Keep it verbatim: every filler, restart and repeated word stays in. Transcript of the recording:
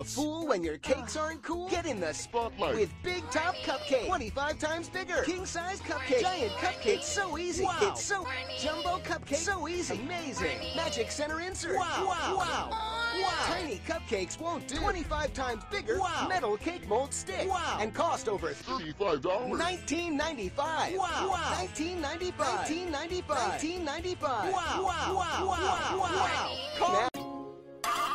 Fool when your cakes aren't cool? Get in the Spotlight with Big Top Cupcake. twenty-five times bigger. King size cupcake. Giant cupcake. So easy. Wow. It's so jumbo cupcake. So easy. Amazing. Magic center insert. Wow. Wow. Wow. Wow. Tiny cupcakes won't do. twenty-five times bigger. Wow. Metal cake mold stick. Wow. And cost over thirty-five dollars. nineteen ninety-five. Wow. Wow. nineteen ninety-five. nineteen ninety-five. nineteen ninety-five. Wow. Wow. Wow. Wow. Wow. Wow. Call